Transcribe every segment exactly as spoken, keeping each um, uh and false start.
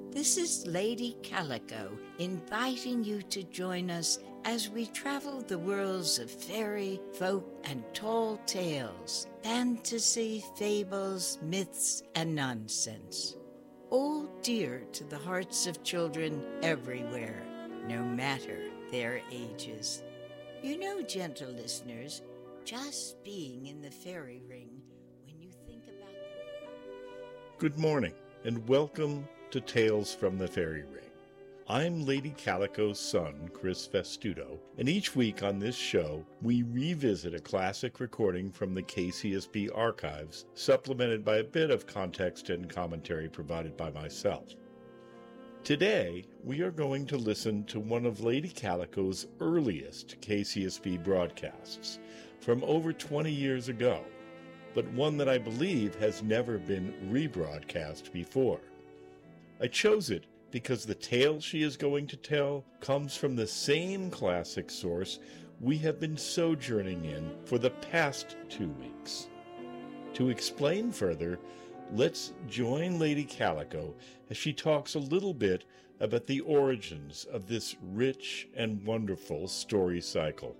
This is Lady Calico inviting you to join us as we travel the worlds of fairy, folk, and tall tales, fantasy, fables, myths, and nonsense. All dear to the hearts of children everywhere, no matter their ages. You know, gentle listeners, just being in the fairy ring, when you think about them. Good morning, and welcome to Tales from the Fairy Ring. I'm Lady Calico's son, Chris Festudo, and each week on this show, we revisit a classic recording from the K C S B archives, supplemented by a bit of context and commentary provided by myself. Today, we are going to listen to one of Lady Calico's earliest K C S B broadcasts from over twenty years ago, but one that I believe has never been rebroadcast before. I chose it because the tale she is going to tell comes from the same classic source we have been sojourning in for the past two weeks. To explain further, let's join Lady Calico as she talks a little bit about the origins of this rich and wonderful story cycle.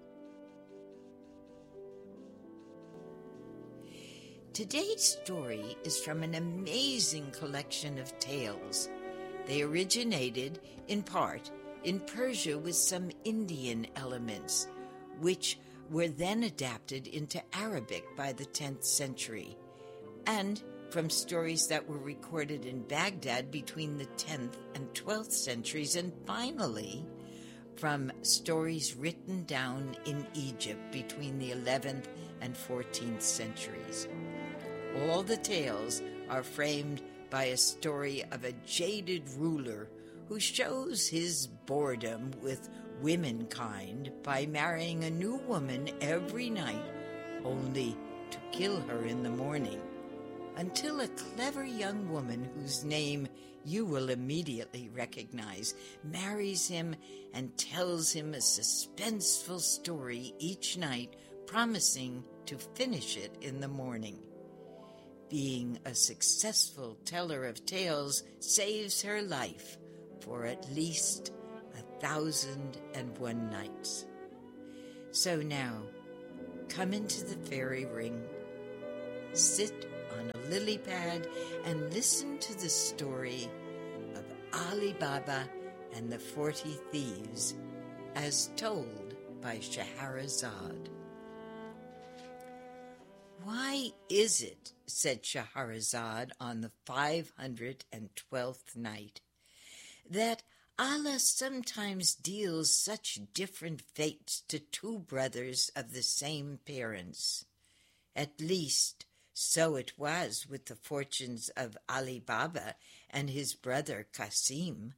Today's story is from an amazing collection of tales. They originated, in part, in Persia with some Indian elements, which were then adapted into Arabic by the tenth century, and from stories that were recorded in Baghdad between the tenth and twelfth centuries, and finally, from stories written down in Egypt between the eleventh and fourteenth centuries. All the tales are framed by a story of a jaded ruler who shows his boredom with womankind by marrying a new woman every night, only to kill her in the morning, until a clever young woman whose name you will immediately recognize marries him and tells him a suspenseful story each night, promising to finish it in the morning. Being a successful teller of tales saves her life for at least a thousand and one nights. So now, come into the fairy ring, sit on a lily pad, and listen to the story of Ali Baba and the Forty Thieves, as told by Scheherazade. "Why is it," said Scheherazade on the five hundred twelfth night, "that Allah sometimes deals such different fates to two brothers of the same parents? At least, so it was with the fortunes of Ali Baba and his brother Qasim.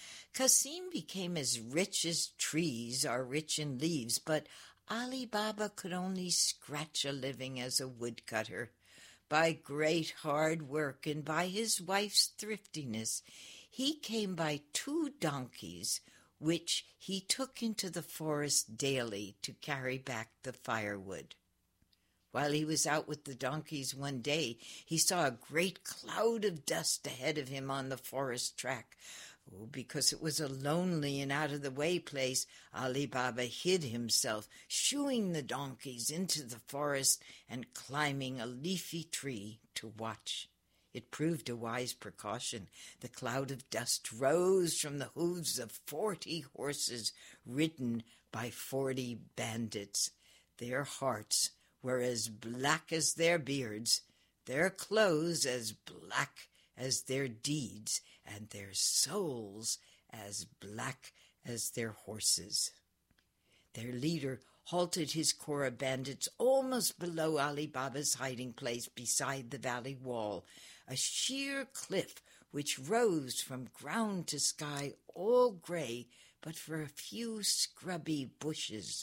Qasim became as rich as trees are rich in leaves, but Ali Baba could only scratch a living as a woodcutter. By great hard work and by his wife's thriftiness, he came by two donkeys, which he took into the forest daily to carry back the firewood. While he was out with the donkeys one day, he saw a great cloud of dust ahead of him on the forest track. Oh, because it was a lonely and out-of-the-way place, Ali Baba hid himself, shooing the donkeys into the forest and climbing a leafy tree to watch. It proved a wise precaution. The cloud of dust rose from the hooves of forty horses ridden by forty bandits. Their hearts were as black as their beards, their clothes as black as their deeds, and their souls as black as their horses. Their leader halted his corps of bandits almost below Ali Baba's hiding place beside the valley wall, a sheer cliff which rose from ground to sky, all gray but for a few scrubby bushes.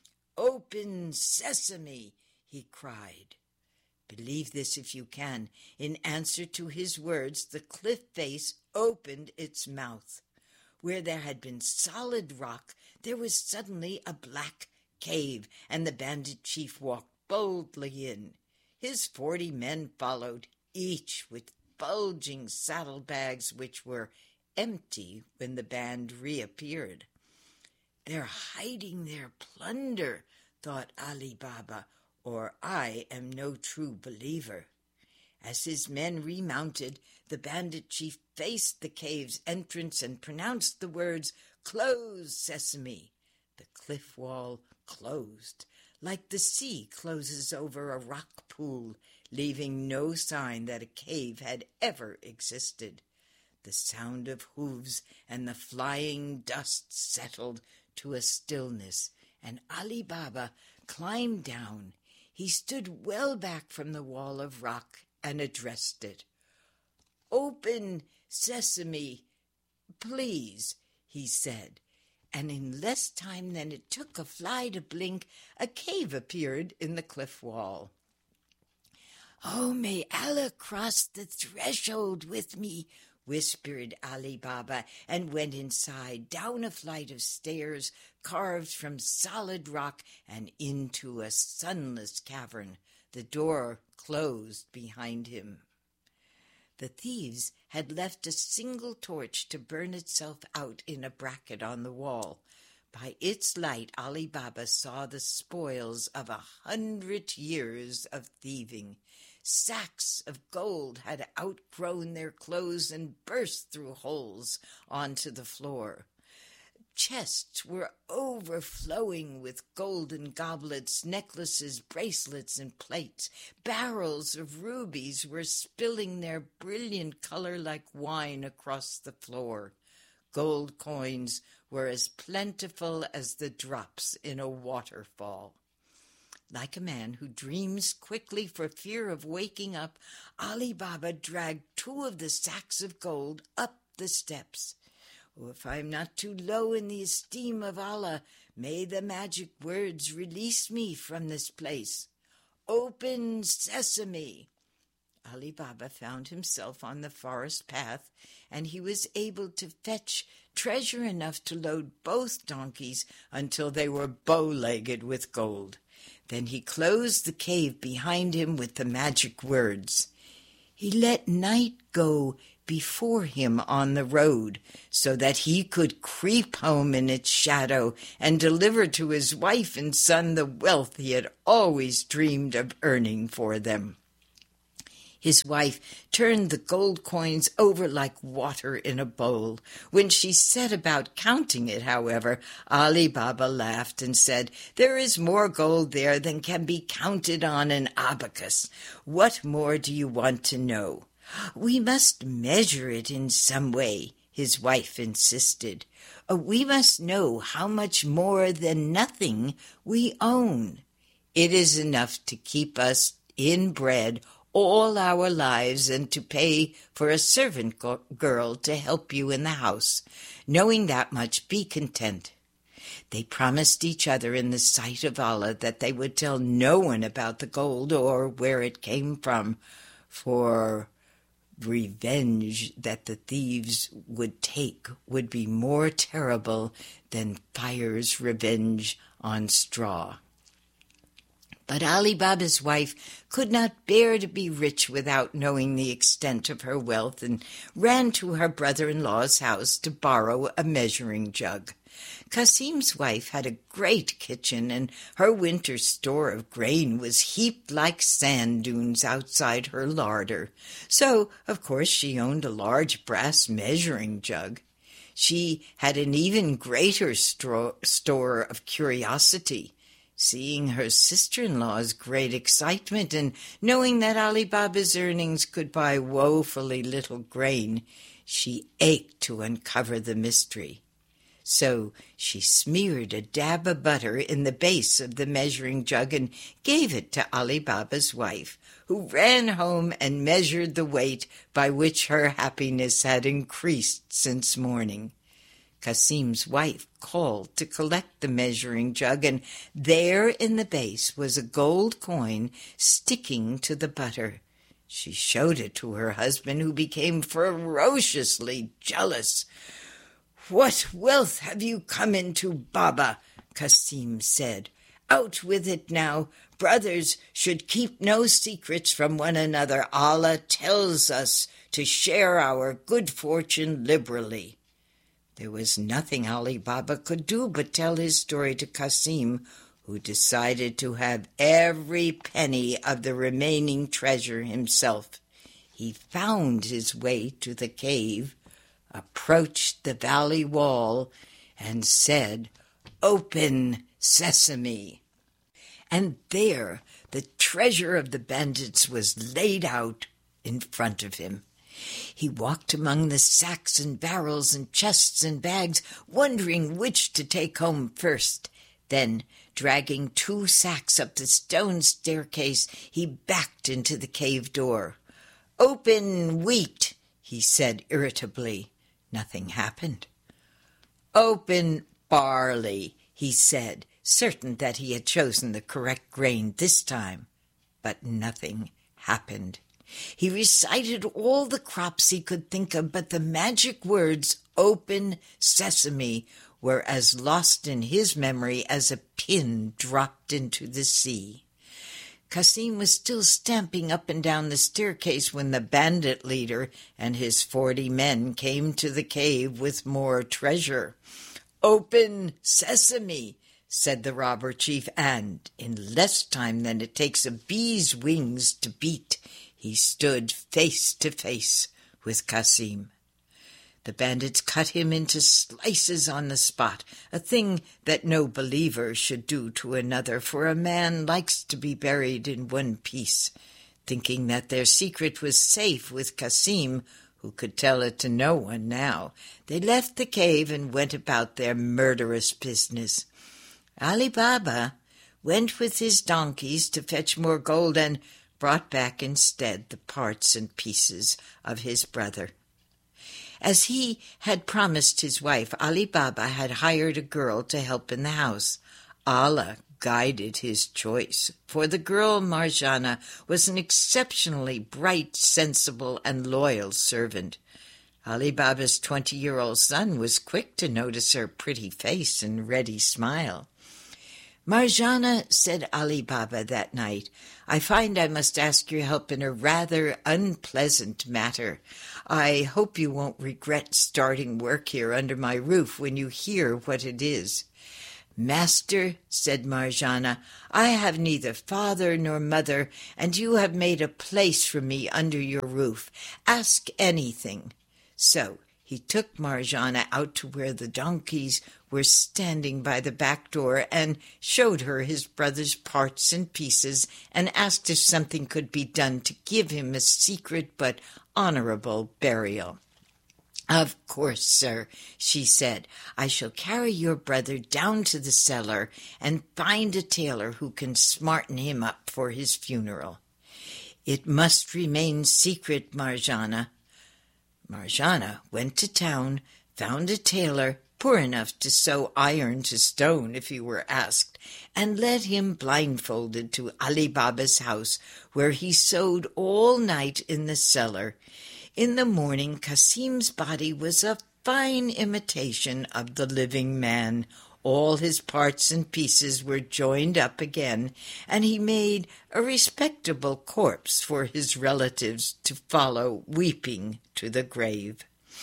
"Open sesame!" he cried. Believe this if you can. In answer to his words, the cliff face opened its mouth. Where there had been solid rock, there was suddenly a black cave, and the bandit chief walked boldly in. His forty men followed, each with bulging saddlebags which were empty when the band reappeared. "They're hiding their plunder," thought Ali Baba, "or I am no true believer." As his men remounted, the bandit chief faced the cave's entrance and pronounced the words, "Close, Sesame." The cliff wall closed, like the sea closes over a rock pool, leaving no sign that a cave had ever existed. The sound of hooves and the flying dust settled to a stillness, and Ali Baba climbed down. He stood well back from the wall of rock and addressed it. "Open, Sesame, please," he said, and in less time than it took a fly to blink, a cave appeared in the cliff wall. "Oh, may Allah cross the threshold with me," whispered Ali Baba, and went inside, down a flight of stairs carved from solid rock and into a sunless cavern. The door closed behind him. The thieves had left a single torch to burn itself out in a bracket on the wall. By its light, Ali Baba saw the spoils of a hundred years of thieving. Sacks of gold had outgrown their clothes and burst through holes onto the floor. Chests were overflowing with golden goblets, necklaces, bracelets, and plates. Barrels of rubies were spilling their brilliant color like wine across the floor. Gold coins were as plentiful as the drops in a waterfall. Like a man who dreams quickly for fear of waking up, Ali Baba dragged two of the sacks of gold up the steps. "Oh, if I am not too low in the esteem of Allah, may the magic words release me from this place. Open, Sesame." Ali Baba found himself on the forest path, and he was able to fetch treasure enough to load both donkeys until they were bow-legged with gold. Then he closed the cave behind him with the magic words. He let night go before him on the road so that he could creep home in its shadow and deliver to his wife and son the wealth he had always dreamed of earning for them. His wife turned the gold coins over like water in a bowl. When she set about counting it, however, Ali Baba laughed and said, "There is more gold there than can be counted on an abacus. What more do you want to know?" "We must measure it in some way," his wife insisted. "We must know how much more than nothing we own. It is enough to keep us in bread all our lives and to pay for a servant go- girl to help you in the house. Knowing that much, be content." They promised each other in the sight of Allah that they would tell no one about the gold or where it came from, for revenge that the thieves would take would be more terrible than fire's revenge on straw. But Ali Baba's wife could not bear to be rich without knowing the extent of her wealth, and ran to her brother-in-law's house to borrow a measuring jug. Kasim's wife had a great kitchen, and her winter store of grain was heaped like sand dunes outside her larder. So, of course, she owned a large brass measuring jug. She had an even greater stro- store of curiosity. Seeing her sister-in-law's great excitement and knowing that Ali Baba's earnings could buy woefully little grain, she ached to uncover the mystery. So she smeared a dab of butter in the base of the measuring jug and gave it to Ali Baba's wife, who ran home and measured the weight by which her happiness had increased since morning. Kasim's wife called to collect the measuring jug, and there in the base was a gold coin sticking to the butter. She showed it to her husband, who became ferociously jealous. "What wealth have you come into, Baba?" Kasim said. "Out with it now. Brothers should keep no secrets from one another. Allah tells us to share our good fortune liberally." There was nothing Ali Baba could do but tell his story to Cassim, who decided to have every penny of the remaining treasure himself. He found his way to the cave, approached the valley wall, and said, "Open, sesame!" And there the treasure of the bandits was laid out in front of him. He walked among the sacks and barrels and chests and bags, wondering which to take home first. Then, dragging two sacks up the stone staircase, he backed into the cave door. "Open, wheat," he said irritably. Nothing happened. "Open, barley," he said, certain that he had chosen the correct grain this time. But nothing happened. He recited all the crops he could think of, but the magic words, "Open, sesame," were as lost in his memory as a pin dropped into the sea. Cassim was still stamping up and down the staircase when the bandit leader and his forty men came to the cave with more treasure. "Open, sesame," said the robber chief, and in less time than it takes a bee's wings to beat, he stood face to face with Cassim. The bandits cut him into slices on the spot, a thing that no believer should do to another, for a man likes to be buried in one piece. Thinking that their secret was safe with Cassim, who could tell it to no one now, they left the cave and went about their murderous business. Ali Baba went with his donkeys to fetch more gold and brought back instead the parts and pieces of his brother. As he had promised his wife, Ali Baba had hired a girl to help in the house. Allah guided his choice, for the girl Marjana was an exceptionally bright, sensible, and loyal servant. Ali Baba's twenty-year-old son was quick to notice her pretty face and ready smile. "Marjana," said Ali Baba that night, "I find I must ask your help in a rather unpleasant matter. I hope you won't regret starting work here under my roof when you hear what it is." "Master," said Marjana, "I have neither father nor mother, and you have made a place for me under your roof. Ask anything." So he took Marjana out to where the donkeys were standing by the back door and showed her his brother's parts and pieces and asked if something could be done to give him a secret but honorable burial. "Of course, sir," she said. "I shall carry your brother down to the cellar and find a tailor who can smarten him up for his funeral." "It must remain secret, Marjana." Marjana went to town, found a tailor, poor enough to sew iron to stone if he were asked, and led him blindfolded to Ali Baba's house, where he sewed all night in the cellar. In the morning, Cassim's body was a fine imitation of the living man. All his parts and pieces were joined up again, and he made a respectable corpse for his relatives to follow weeping to the grave.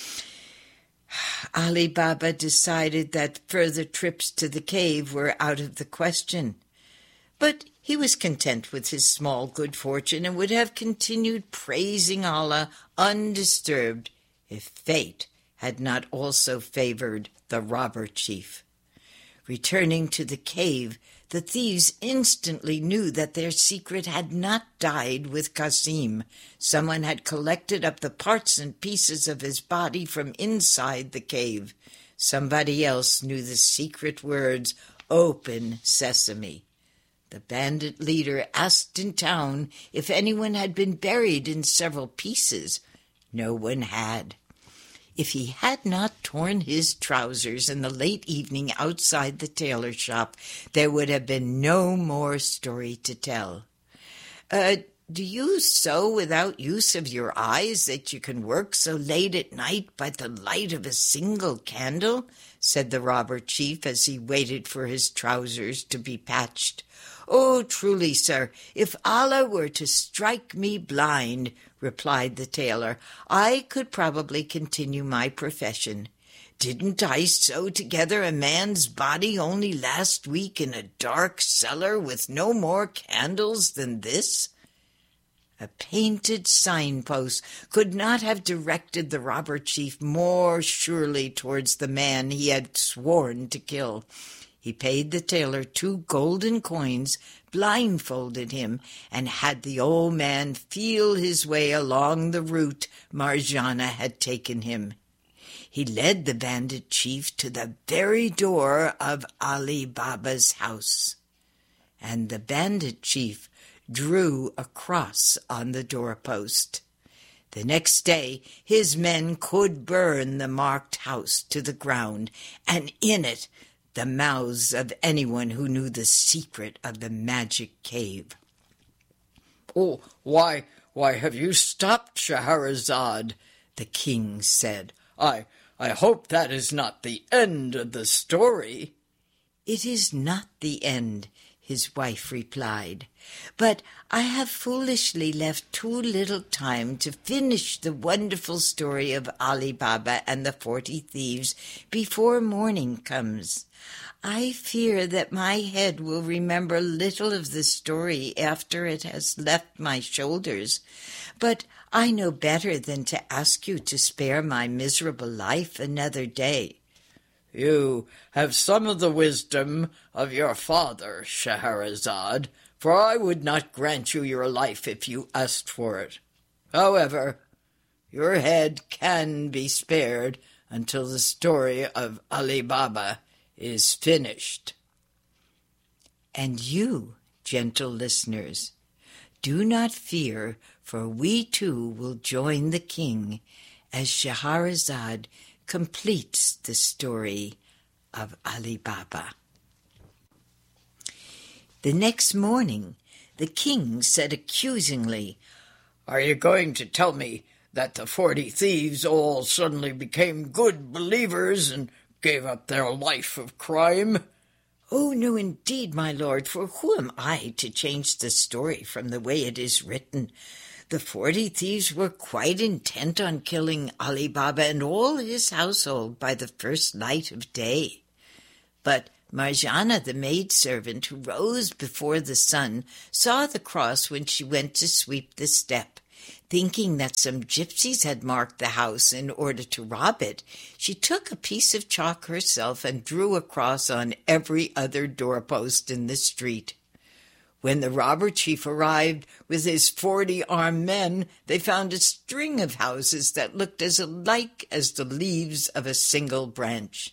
Ali Baba decided that further trips to the cave were out of the question. But he was content with his small good fortune and would have continued praising Allah undisturbed if fate had not also favored the robber chief. Returning to the cave, the thieves instantly knew that their secret had not died with Cassim. Someone had collected up the parts and pieces of his body from inside the cave. Somebody else knew the secret words, "Open, sesame." The bandit leader asked in town if anyone had been buried in several pieces. No one had. If he had not torn his trousers in the late evening outside the tailor shop, there would have been no more story to tell. Uh, do you sew without use of your eyes, that you can work so late at night by the light of a single candle?" said the robber chief as he waited for his trousers to be patched. "Oh, truly, sir, if Allah were to strike me blind," replied the tailor, "I could probably continue my profession. Didn't I sew together a man's body only last week in a dark cellar with no more candles than this?" A painted signpost could not have directed the robber chief more surely towards the man he had sworn to kill. He paid the tailor two golden coins, blindfolded him, and had the old man feel his way along the route Marjanah had taken him. He led the bandit chief to the very door of Ali Baba's house, and the bandit chief drew a cross on the doorpost. The next day his men could burn the marked house to the ground, and in it the mouths of anyone who knew the secret of the magic cave. "Oh, why, why have you stopped, Scheherazade?" the king said. I, I hope that is not the end of the story." "It is not the end," his wife replied, "but I have foolishly left too little time to finish the wonderful story of Ali Baba and the forty thieves before morning comes. I fear that my head will remember little of the story after it has left my shoulders, but I know better than to ask you to spare my miserable life another day." "You have some of the wisdom of your father, Scheherazade, for I would not grant you your life if you asked for it. However, your head can be spared until the story of Ali Baba is finished." And you, gentle listeners, do not fear, for we too will join the king as Scheherazade completes the story of Ali Baba. The next morning, the king said accusingly, "Are you going to tell me that the forty thieves all suddenly became good believers and gave up their life of crime?" "Oh, no, indeed, my lord, for who am I to change the story from the way it is written? The forty thieves were quite intent on killing Ali Baba and all his household by the first light of day. But Marjanah, the maidservant, who rose before the sun, saw the cross when she went to sweep the step. Thinking that some gypsies had marked the house in order to rob it, she took a piece of chalk herself and drew a cross on every other doorpost in the street. When the robber chief arrived with his forty armed men, they found a string of houses that looked as alike as the leaves of a single branch.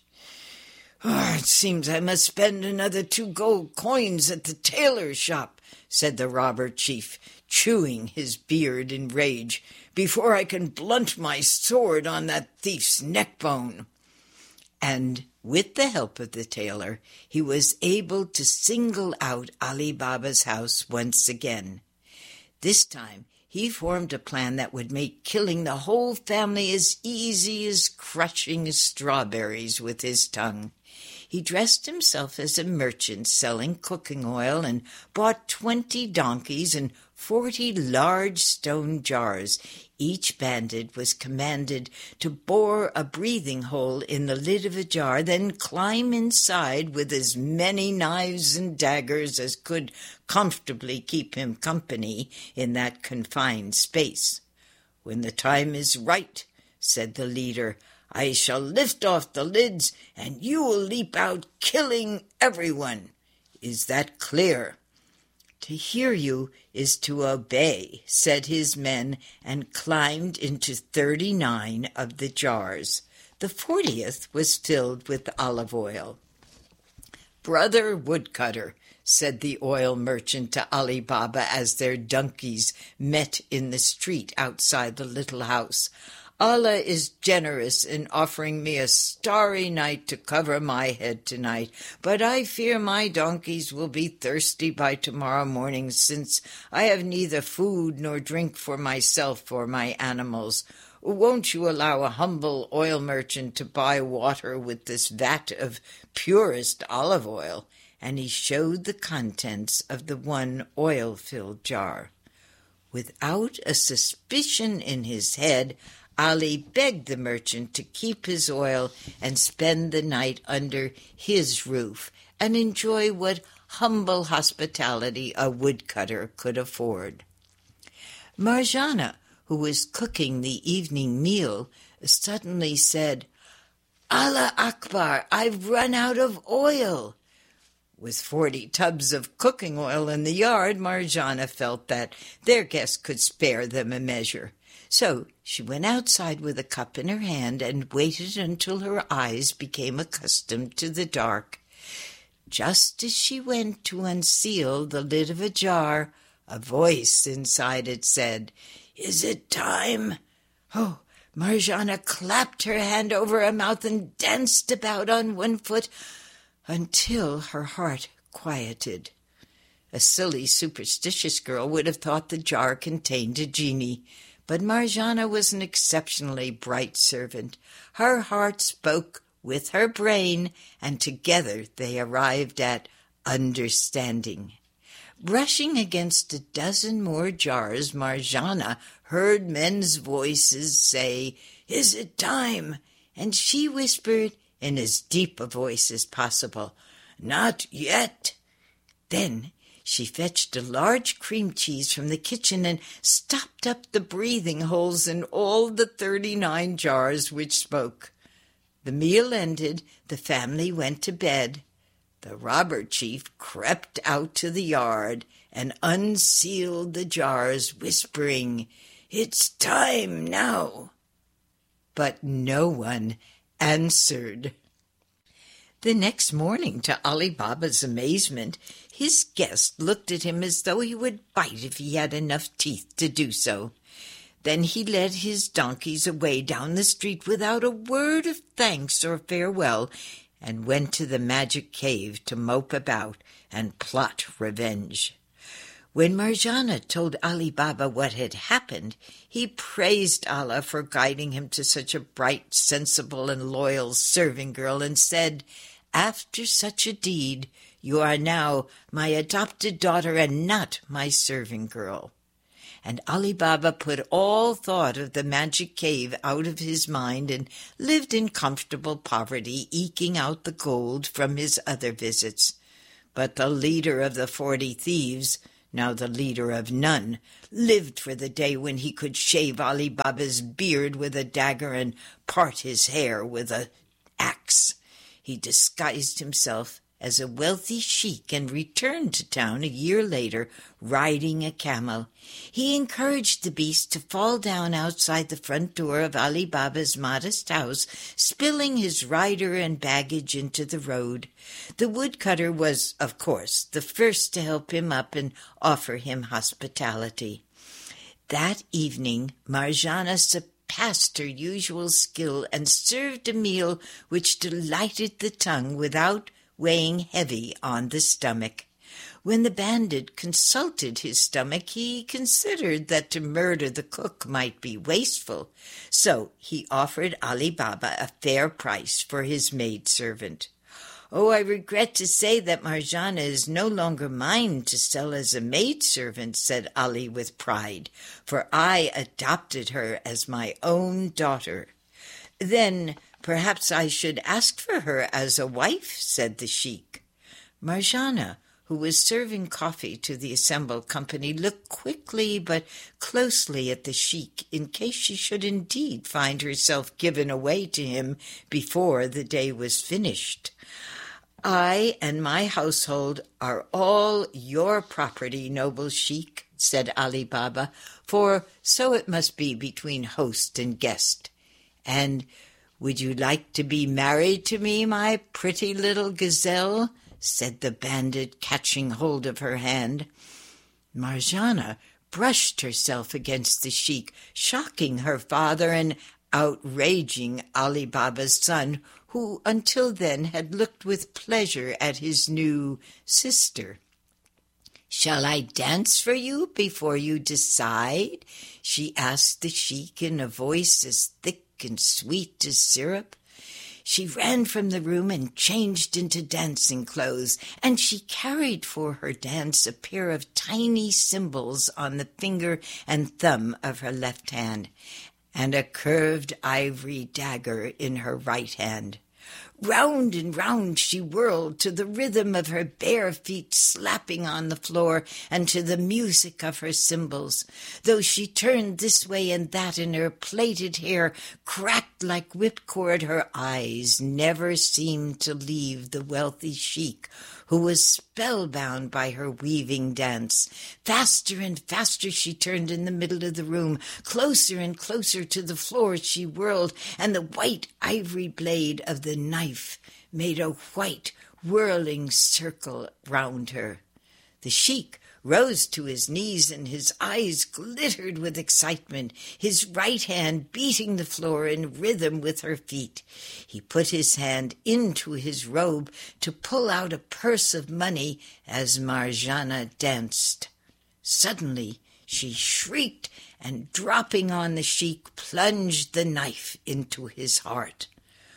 "Oh, it seems I must spend another two gold coins at the tailor's shop," said the robber chief, chewing his beard in rage, "before I can blunt my sword on that thief's neckbone." And with the help of the tailor, he was able to single out Ali Baba's house once again. This time he formed a plan that would make killing the whole family as easy as crushing strawberries with his tongue. He dressed himself as a merchant selling cooking oil and bought twenty donkeys and forty large stone jars. Each bandit was commanded to bore a breathing hole in the lid of a jar, then climb inside with as many knives and daggers as could comfortably keep him company in that confined space. "When the time is right," said the leader, "I shall lift off the lids, and you will leap out, killing everyone. Is that clear?" "To hear you is to obey," said his men, and climbed into thirty-nine of the jars. The fortieth was filled with olive oil. "Brother woodcutter," said the oil merchant to Ali Baba as their donkeys met in the street outside the little house, "Allah is generous in offering me a starry night to cover my head tonight, but I fear my donkeys will be thirsty by tomorrow morning, since I have neither food nor drink for myself or my animals. Won't you allow a humble oil merchant to buy water with this vat of purest olive oil, and he showed the contents of the one oil-filled jar. Without a suspicion in his head, Ali begged the merchant to keep his oil and spend the night under his roof and enjoy what humble hospitality a woodcutter could afford. Marjana, who was cooking the evening meal, suddenly said, "Allah Akbar, I've run out of oil." With forty tubs of cooking oil in the yard, Marjana felt that their guest could spare them a measure. So she went outside with a cup in her hand and waited until her eyes became accustomed to the dark. Just as she went to unseal the lid of a jar, a voice inside it said, "Is it time?" Oh, Marjana clapped her hand over her mouth and danced about on one foot until her heart quieted. A silly, superstitious girl would have thought the jar contained a genie, but Marjana was an exceptionally bright servant. Her heart spoke with her brain, and together they arrived at understanding. Brushing against a dozen more jars, Marjana heard men's voices say, "Is it time?" And she whispered, in as deep a voice as possible, "Not yet." Then she fetched a large cream cheese from the kitchen and stopped up the breathing holes in all the thirty-nine jars which spoke. The meal ended, the family went to bed. The robber chief crept out to the yard and unsealed the jars, whispering, "It's time now." But no one answered. The next morning, to Ali Baba's amazement, his guest looked at him as though he would bite if he had enough teeth to do so. Then he led his donkeys away down the street without a word of thanks or farewell, and went to the magic cave to mope about and plot revenge. When Marjana told Ali Baba what had happened, he praised Allah for guiding him to such a bright, sensible, and loyal serving girl, and said, "After such a deed, you are now my adopted daughter and not my serving girl." And Ali Baba put all thought of the magic cave out of his mind and lived in comfortable poverty, eking out the gold from his other visits. But the leader of the forty thieves, now the leader of none, lived for the day when he could shave Ali Baba's beard with a dagger and part his hair with an axe. He disguised himself as a wealthy sheik and returned to town a year later, riding a camel. He encouraged the beast to fall down outside the front door of Ali Baba's modest house, spilling his rider and baggage into the road. The woodcutter was, of course, the first to help him up and offer him hospitality. That evening, Marjana surpassed her usual skill and served a meal which delighted the tongue without weighing heavy on the stomach. When the bandit consulted his stomach, he considered that to murder the cook might be wasteful, so he offered Ali Baba a fair price for his maidservant. "Oh, I regret to say that Marjana is no longer mine to sell as a maidservant," said Ali with pride, "for I adopted her as my own daughter." "Then perhaps I should ask for her as a wife," said the sheik. Marjana, who was serving coffee to the assembled company, looked quickly but closely at the sheik in case she should indeed find herself given away to him before the day was finished. "I and my household are all your property, noble sheik," said Ali Baba, "for so it must be between host and guest. And would you like to be married to me, my pretty little gazelle?" said the bandit, catching hold of her hand. Marjana brushed herself against the sheik, shocking her father and outraging Ali Baba's son, who until then had looked with pleasure at his new sister. "Shall I dance for you before you decide?" she asked the sheik in a voice as thick and sweet as syrup. She ran from the room and changed into dancing clothes, and she carried for her dance a pair of tiny cymbals on the finger and thumb of her left hand, and a curved ivory dagger in her right hand. Round and round she whirled to the rhythm of her bare feet slapping on the floor and to the music of her cymbals. Though she turned this way and that and her plaited hair cracked like whipcord, her eyes never seemed to leave the wealthy sheik, who was spellbound by her weaving dance. Faster and faster she turned in the middle of the room. Closer and closer to the floor she whirled, and the white ivory blade of the knife made a white, whirling circle round her. The sheik rose to his knees, and his eyes glittered with excitement, his right hand beating the floor in rhythm with her feet. He put his hand into his robe to pull out a purse of money as Marjana danced. Suddenly she shrieked, and dropping on the sheik, plunged the knife into his heart.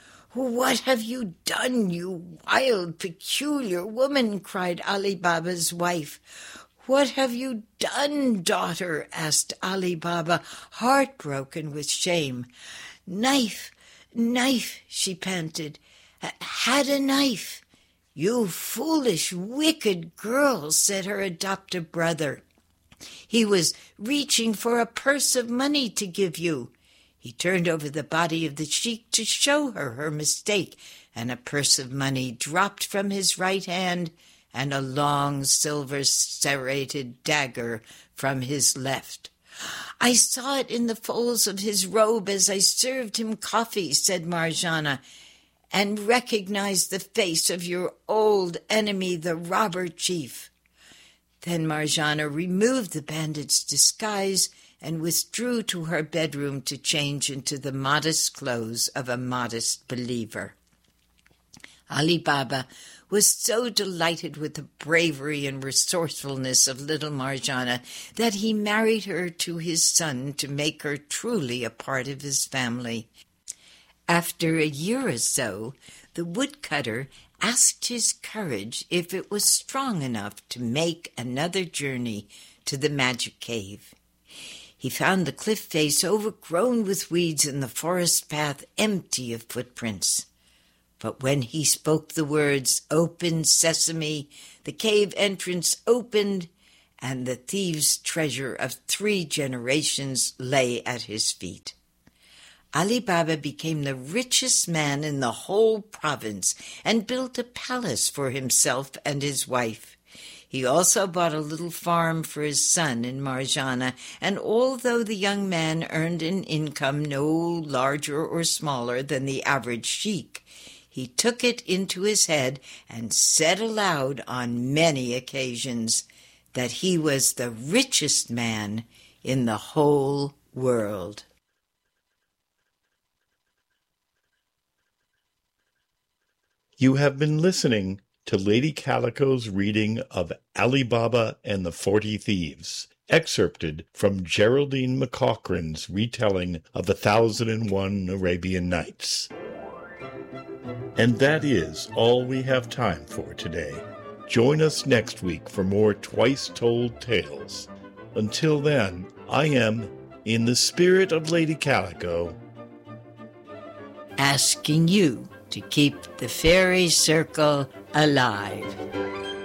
"What have you done, you wild, peculiar woman?" cried Ali Baba's wife. "What have you done, daughter?" asked Ali Baba, heartbroken with shame. "Knife, knife," she panted. "Had a knife." "You foolish, wicked girl," said her adoptive brother. "He was reaching for a purse of money to give you." He turned over the body of the sheik to show her her mistake, and a purse of money dropped from his right hand, and a long silver serrated dagger from his left. "I saw it in the folds of his robe as I served him coffee," said Marjana, "and recognized the face of your old enemy, the robber chief." Then Marjana removed the bandit's disguise and withdrew to her bedroom to change into the modest clothes of a modest believer. Ali Baba was so delighted with the bravery and resourcefulness of little Marjana that he married her to his son to make her truly a part of his family. After a year or so, the woodcutter asked his courage if it was strong enough to make another journey to the magic cave. He found the cliff face overgrown with weeds and the forest path empty of footprints. But when he spoke the words, "Open sesame," the cave entrance opened, and the thieves' treasure of three generations lay at his feet. Ali Baba became the richest man in the whole province and built a palace for himself and his wife. He also bought a little farm for his son in Marjana, and although the young man earned an income no larger or smaller than the average sheik, he took it into his head and said aloud on many occasions that he was the richest man in the whole world. You have been listening to Lady Calico's reading of Ali Baba and the Forty Thieves, excerpted from Geraldine McCaughrean's retelling of A Thousand and One Arabian Nights. And that is all we have time for today. Join us next week for more twice-told tales. Until then, I am, in the spirit of Lady Calico, asking you to keep the fairy circle alive.